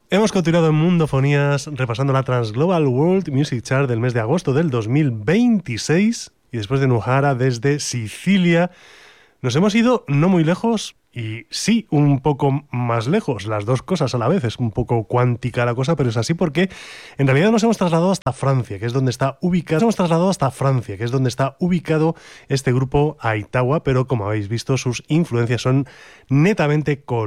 Hemos continuado en Mundofonías repasando la Transglobal World Music Chart del mes de agosto del 2026 y después de Nuhara desde Sicilia nos hemos ido no muy lejos y sí un poco más lejos, las dos cosas a la vez, es un poco cuántica la cosa, pero es así porque en realidad nos hemos trasladado hasta Francia, que es donde está ubicado, este grupo Aitawa, pero como habéis visto sus influencias son netamente